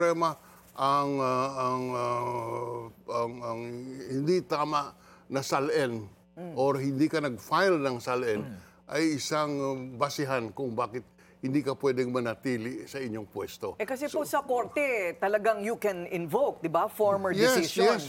Suprema ang hindi tama na salin or hindi ka nag-file ng salin ay isang basihan kung bakit hindi ka pwedeng manatili sa inyong pwesto. Kasi po sa korte, talagang you can invoke, di ba? Former Yes, decision. yes.